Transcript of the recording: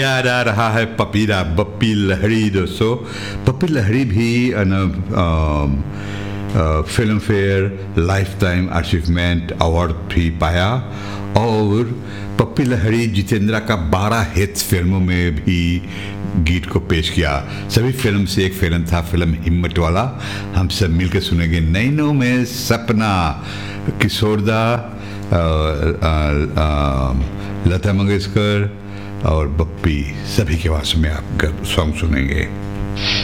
याद आ रहा है पपीला बप्पी लहरी दोस्तों। पप्पी लहरी भी film fair life time achievement award भी पाया और पप्पी लहरी जितेंद्र का 12 हिट्स फिल्मों में भी गीत को पेश किया। सभी फिल्म से एक फिल्म था, फिल्म हिम्मत वाला। हम सब मिलकर सुनेंगे नैनों में सपना, किशोरदा, लता मंगेशकर और बप्पी, सभी के आवाज़ में आप सॉन्ग सुनेंगे।